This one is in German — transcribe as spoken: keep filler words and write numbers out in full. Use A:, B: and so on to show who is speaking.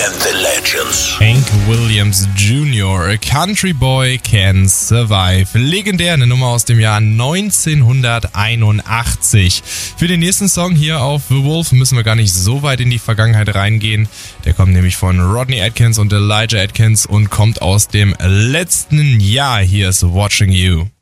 A: and the Legends.
B: Hank Williams Junior, A Country Boy Can Survive. Legendär, eine Nummer aus dem Jahr neunzehnhunderteinundachtzig. Für den nächsten Song hier auf The Wolf müssen wir gar nicht so weit in die Vergangenheit reingehen. Der kommt nämlich von Rodney Atkins und Elijah Atkins und kommt aus dem letzten Jahr. Hier ist Watching You.